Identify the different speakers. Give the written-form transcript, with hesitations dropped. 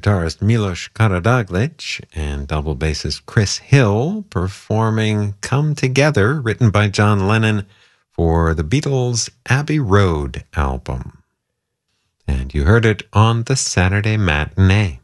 Speaker 1: guitarist Milos Karadzic and double bassist Chris Hill performing Come Together, written by John Lennon for the Beatles' Abbey Road album. And you heard it on the Saturday Matinee.